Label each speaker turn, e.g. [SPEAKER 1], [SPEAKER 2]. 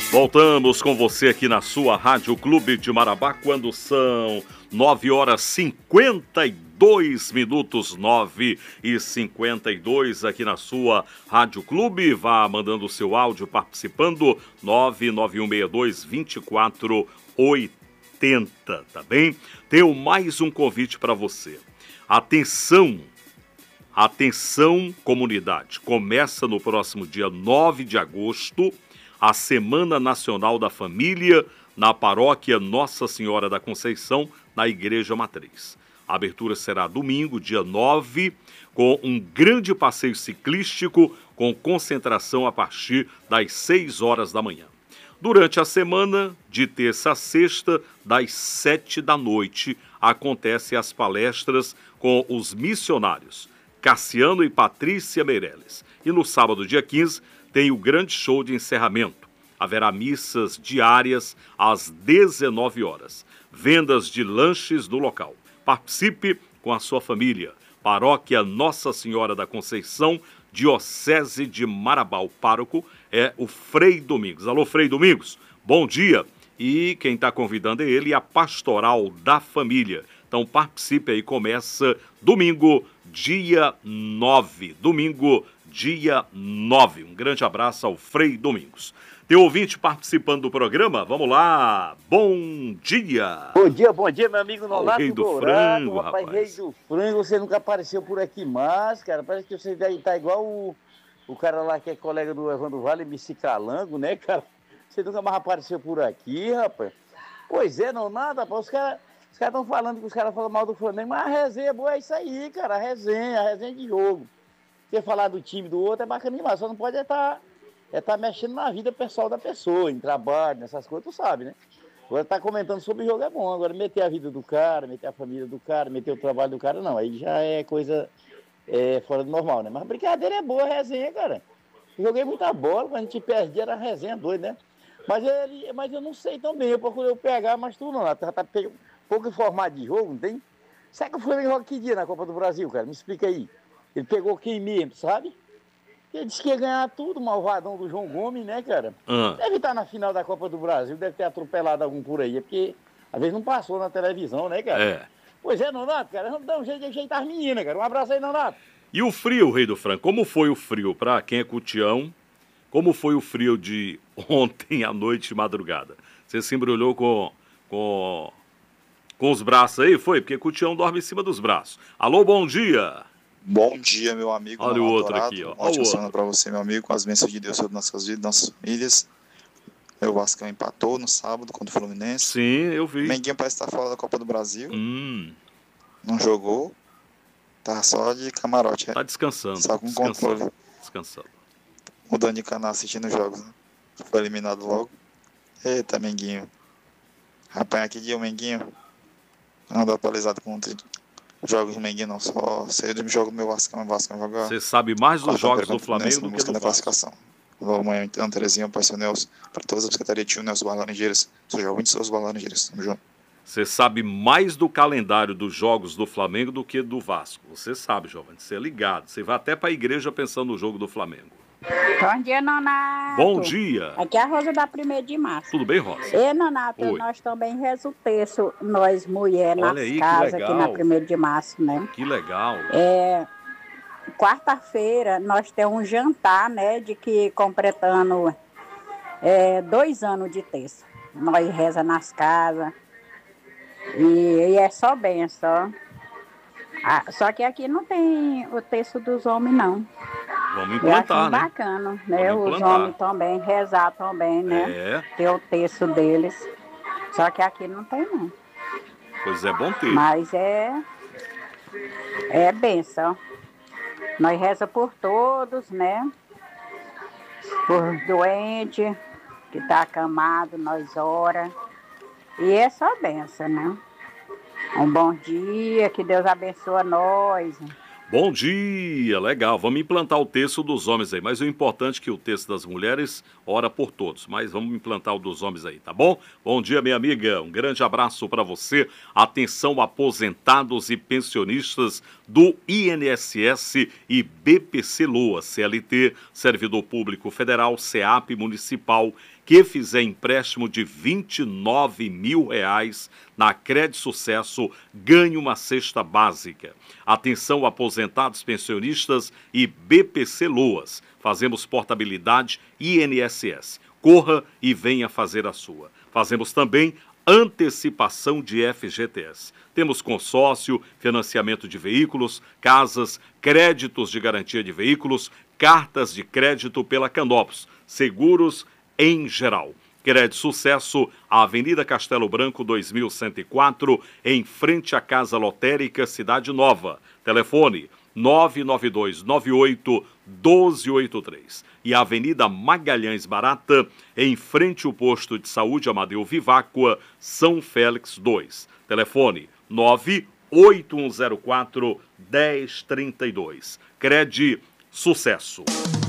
[SPEAKER 1] Voltamos com você aqui na sua Rádio Clube de Marabá, quando são 9h52, 9h52 aqui na sua Rádio Clube. Vá mandando o seu áudio, participando, 99162-2480, tá bem? Tenho mais um convite para você. Atenção, comunidade, começa no próximo dia 9 de agosto, a Semana Nacional da Família, na paróquia Nossa Senhora da Conceição, na Igreja Matriz. A abertura será domingo, dia 9, com um grande passeio ciclístico, com concentração a partir das 6 horas da manhã. Durante a semana, de terça a sexta, das 7 da noite, acontecem as palestras com os missionários Cassiano e Patrícia Meirelles. E no sábado, dia 15, tem o grande show de encerramento. Haverá missas diárias às 19 horas. Vendas de lanches no local. Participe com a sua família. Paróquia Nossa Senhora da Conceição, Diocese de Marabá. O pároco é o Frei Domingos. Alô, Frei Domingos, bom dia. E quem está convidando é ele, a Pastoral da Família. Então participe aí, começa domingo, dia 9. Domingo, dia 9. Um grande abraço ao Frei Domingos. Tem ouvinte participando do programa? Vamos lá. Bom dia.
[SPEAKER 2] Bom dia, meu amigo Nonato
[SPEAKER 1] Rei do
[SPEAKER 2] Dourado.
[SPEAKER 1] Frango,
[SPEAKER 2] rapaz.
[SPEAKER 1] rapaz.
[SPEAKER 2] Rei do Frango, você nunca apareceu por aqui mais, cara. Parece que você tá igual o cara lá que é colega do Evandro Vale, MC Calango, né, cara? Você nunca mais apareceu por aqui, rapaz. Pois é, Nonato, rapaz. Os caras estão falando que os caras falam mal do Flamengo, mas a resenha boa é isso aí, cara. A resenha de jogo. Você falar do time do outro é bacana demais, só não pode estar mexendo na vida pessoal da pessoa, em trabalho, nessas coisas, tu sabe, né? Agora tá comentando sobre o jogo é bom, agora meter a vida do cara, meter a família do cara, meter o trabalho do cara, não, aí já é coisa fora do normal, né? Mas brincadeira é boa, a resenha, cara. Eu joguei muita bola, quando a gente perdia era resenha doida, né? Mas eu não sei também, eu procurei pegar, mas tu não, tá pouco informado de jogo, não tem? Será que o Flamengo joga que dia na Copa do Brasil, cara? Me explica aí. Ele pegou quem mesmo, sabe? Ele disse que ia ganhar tudo, o malvadão do João Gomes, né, cara? Deve estar na final da Copa do Brasil, deve ter atropelado algum por aí, porque às vezes não passou na televisão, né, cara?
[SPEAKER 1] É.
[SPEAKER 2] Pois é, Nonato, cara, vamos dar um jeito de ajeitar as meninas, cara. Um abraço aí, Nonato.
[SPEAKER 1] E o frio, Rei do Frango? Como foi o frio para quem é cutião? Como foi o frio de ontem à noite e madrugada? Você se embrulhou com os braços aí? Foi? Porque cutião dorme em cima dos braços. Alô, bom dia.
[SPEAKER 3] Bom dia, meu amigo.
[SPEAKER 1] Olha o outro
[SPEAKER 3] Dourado.
[SPEAKER 1] aqui, ó.
[SPEAKER 3] Ótima semana para você, meu amigo, com as bênçãos de Deus sobre nossas vidas, nossas famílias. O Vascão empatou no sábado contra o Fluminense.
[SPEAKER 1] Sim, eu vi.
[SPEAKER 3] O Menguinho parece estar fora da Copa do Brasil. Não jogou. Tá só de camarote.
[SPEAKER 1] Tá descansando.
[SPEAKER 3] Só com controle.
[SPEAKER 1] Descansando.
[SPEAKER 3] O Dani Caná assistindo os jogos, né? Foi eliminado logo. Eita, Menguinho. Rapaz, que dia o Menguinho. Não dá atualizado com jogos do Menguinho, não. Só sei do jogo do meu Vascão. O Vascão joga.
[SPEAKER 1] Você sabe mais dos jogos do Flamengo do que do
[SPEAKER 3] da classificação. Alô, amanhã, então, Terezinha, Pai Seu Nelson, para todas as secretarias de tio Nelson Barlaranjeiras. Sou jovem de seus Barlaranjeiras. Tamo junto.
[SPEAKER 1] Você sabe mais do calendário dos jogos do Flamengo do que do Vasco. Você sabe, jovem. Você é ligado. Você vai até para a igreja pensando no jogo do Flamengo.
[SPEAKER 4] Bom dia, Nonato.
[SPEAKER 1] Bom dia.
[SPEAKER 4] Aqui é a Rosa da 1º de março.
[SPEAKER 1] Tudo bem, Rosa?
[SPEAKER 4] E, Nonato,
[SPEAKER 1] Oi.
[SPEAKER 4] nós também rezamos o terço, nós mulheres, nas
[SPEAKER 1] aí, que
[SPEAKER 4] casas
[SPEAKER 1] legal.
[SPEAKER 4] aqui na 1º de março, né?
[SPEAKER 1] Que legal.
[SPEAKER 4] Quarta-feira nós temos um jantar, né, de que completando 2 anos de terço. Nós reza nas casas e é só benção. Só que aqui não tem o terço dos homens, não.
[SPEAKER 1] Vamos implantar,
[SPEAKER 4] eu
[SPEAKER 1] né?
[SPEAKER 4] Bacana, né?
[SPEAKER 1] Vamos
[SPEAKER 4] Os
[SPEAKER 1] implantar.
[SPEAKER 4] homens também, rezar também, né? Ter o terço deles. Só que aqui não tem, não.
[SPEAKER 1] Pois é, bom ter.
[SPEAKER 4] Mas é benção. Nós reza por todos, né? Por doente que tá acamado, nós ora. E é só benção, né? Um bom dia, que Deus abençoe nós.
[SPEAKER 1] Bom dia, legal. Vamos implantar o terço dos homens aí. Mas o importante é que o terço das mulheres ora por todos. Mas vamos implantar o dos homens aí, tá bom? Bom dia, minha amiga. Um grande abraço para você. Atenção, aposentados e pensionistas do INSS e BPC Loa, CLT, Servidor Público Federal, SEAP Municipal. que fizer empréstimo de R$29 mil na Cred Sucesso ganhe uma cesta básica. Atenção, aposentados, pensionistas e BPC Loas. Fazemos portabilidade INSS. Corra e venha fazer a sua. Fazemos também antecipação de FGTS. Temos consórcio, financiamento de veículos, casas, créditos de garantia de veículos, cartas de crédito pela Canopus, seguros em geral. Cred Sucesso, Avenida Castelo Branco 2104, em frente à Casa Lotérica Cidade Nova. Telefone 99298-1283. E a Avenida Magalhães Barata, em frente ao posto de saúde Amadeu Viváqua, São Félix 2. Telefone 98104-1032. Cred Sucesso.